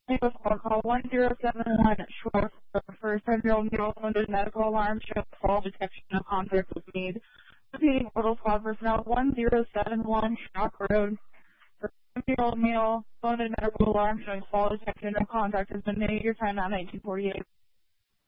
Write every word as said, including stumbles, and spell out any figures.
With phone call one zero seven one short for seven-year-old male wounded medical alarm show fall detection of contact with need. Repeating orbital squad personnel one zero seven one Shock Road for seven-year-old male wounded medical alarm showing fall detection of contact has been made. Your time out nineteen forty-eight.